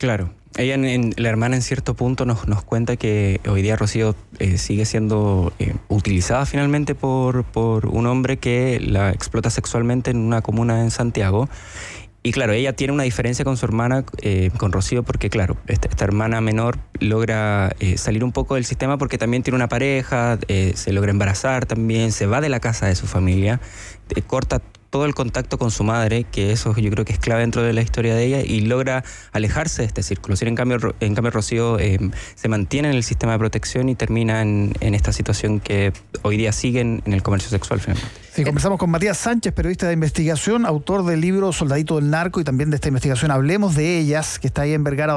Claro. Ella, la hermana, en cierto punto nos cuenta que hoy día Rocío sigue siendo utilizada finalmente por un hombre que la explota sexualmente en una comuna en Santiago. Y claro, ella tiene una diferencia con su hermana, con Rocío, porque claro, esta hermana menor logra salir un poco del sistema porque también tiene una pareja, se logra embarazar también, se va de la casa de su familia, corta todo el contacto con su madre, que eso yo creo que es clave dentro de la historia de ella, y logra alejarse de este círculo. En cambio Rocío se mantiene en el sistema de protección y termina en esta situación que hoy día sigue en el comercio sexual finalmente. Sí, conversamos con Matías Sánchez, periodista de investigación, autor del libro Soldadito del Narco, y también de esta investigación Hablemos de Ellas, que está ahí en Vergara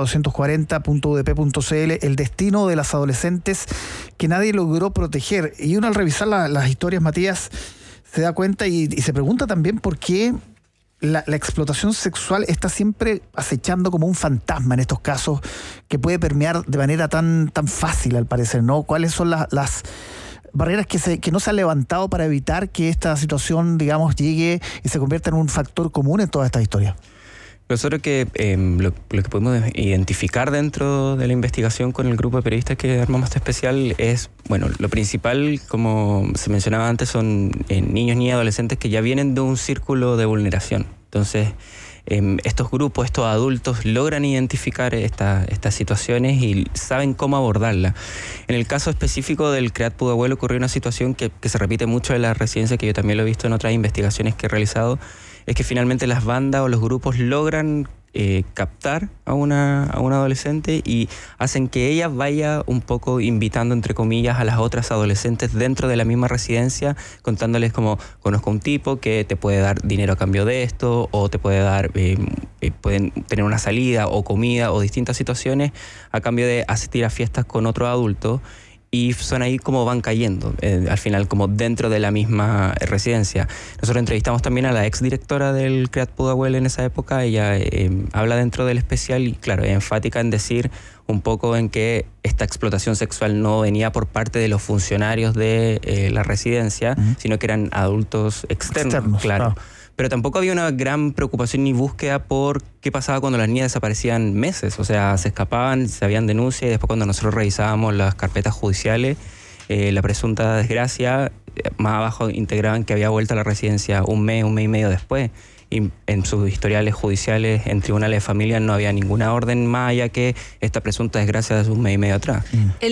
240.udp.cl, el destino de las adolescentes que nadie logró proteger. Y uno, al revisar las historias, Matías, se da cuenta y se pregunta también por qué la explotación sexual está siempre acechando como un fantasma en estos casos, que puede permear de manera tan fácil, al parecer, ¿no? ¿Cuáles son las barreras que no se han levantado para evitar que esta situación, digamos, llegue y se convierta en un factor común en todas estas historias? Nosotros lo que podemos identificar dentro de la investigación con el grupo de periodistas que armamos este especial es, bueno, lo principal, como se mencionaba antes, son niños y adolescentes que ya vienen de un círculo de vulneración. Entonces, estos grupos, estos adultos logran identificar estas situaciones y saben cómo abordarla. En el caso específico del CREAT Pudahuel ocurrió una situación que se repite mucho en la residencia, que yo también lo he visto en otras investigaciones que he realizado, es que finalmente las bandas o los grupos logran captar a una adolescente y hacen que ella vaya un poco invitando, entre comillas, a las otras adolescentes dentro de la misma residencia, contándoles como: conozco a un tipo que te puede dar dinero a cambio de esto, o te puede dar, pueden tener una salida o comida o distintas situaciones a cambio de asistir a fiestas con otro adulto. Y son ahí como van cayendo, al final, como dentro de la misma residencia. Nosotros entrevistamos también a la exdirectora del CREAT Pudahuel en esa época. Ella habla dentro del especial y, claro, es enfática en decir un poco en que esta explotación sexual no venía por parte de los funcionarios de la residencia, sino que eran adultos externos, claro. Pero tampoco había una gran preocupación ni búsqueda por qué pasaba cuando las niñas desaparecían meses. O sea, se escapaban, se habían denuncias, y después, cuando nosotros revisábamos las carpetas judiciales, la presunta desgracia, más abajo integraban que había vuelto a la residencia un mes y medio después. Y en sus historiales judiciales, en tribunales de familia, no había ninguna orden más allá que esta presunta desgracia de un mes y medio atrás.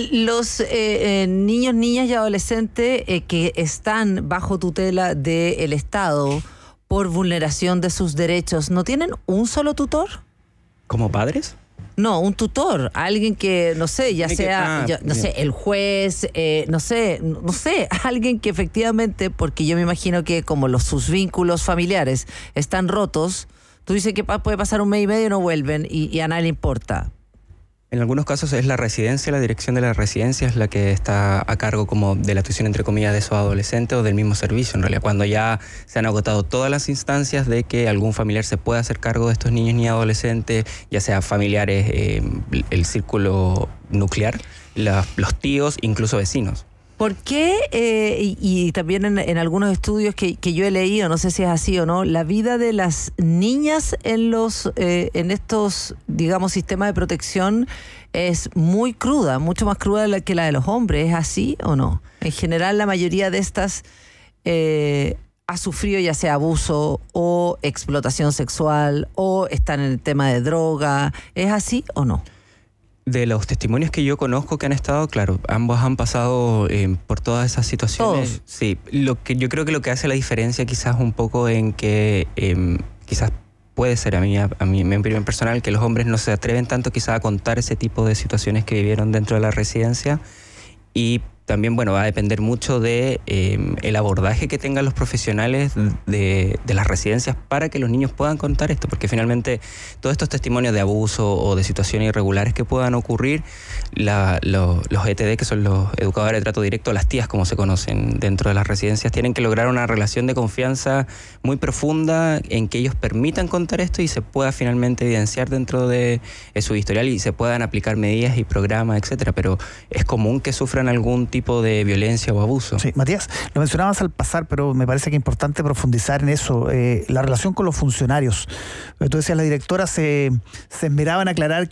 Los niños, niñas y adolescentes que están bajo tutela del Estado por vulneración de sus derechos, ¿no tienen un solo tutor? ¿Como padres? No, un tutor, alguien que, no sé, ya sea, no sé, el juez, no sé, alguien que efectivamente, porque yo me imagino que como sus vínculos familiares están rotos, tú dices que puede pasar un mes y medio y no vuelven y a nadie le importa. En algunos casos es la residencia, la dirección de la residencia es la que está a cargo como de la tuición, entre comillas, de esos adolescentes o del mismo servicio, en realidad, cuando ya se han agotado todas las instancias de que algún familiar se pueda hacer cargo de estos niños ni adolescentes, ya sea familiares, el círculo nuclear, los tíos, incluso vecinos. ¿Por qué, y también en algunos estudios que yo he leído, no sé si es así o no, la vida de las niñas en estos, digamos, sistemas de protección es muy cruda, mucho más cruda que la de los hombres? ¿Es así o no? En general, la mayoría de estas ha sufrido ya sea abuso o explotación sexual o están en el tema de droga. ¿Es así o no? De los testimonios que yo conozco que han estado, claro, ambos han pasado por todas esas situaciones. ¿Todos? Sí, yo creo que lo que hace la diferencia quizás un poco en que quizás puede ser a mí mi opinión personal, que los hombres no se atreven tanto quizás a contar ese tipo de situaciones que vivieron dentro de la residencia, y también, bueno, va a depender mucho de el abordaje que tengan los profesionales de las residencias para que los niños puedan contar esto, porque finalmente todos estos testimonios de abuso o de situaciones irregulares que puedan ocurrir, los ETD, que son los educadores de trato directo, las tías como se conocen dentro de las residencias, tienen que lograr una relación de confianza muy profunda en que ellos permitan contar esto y se pueda finalmente evidenciar dentro de su historial y se puedan aplicar medidas y programas, etcétera. Pero es común que sufran algún tipo de violencia o abuso. Sí, Matías, lo mencionabas al pasar, pero me parece que es importante profundizar en eso, la relación con los funcionarios. Tú decías, la directora se esmeraba en aclarar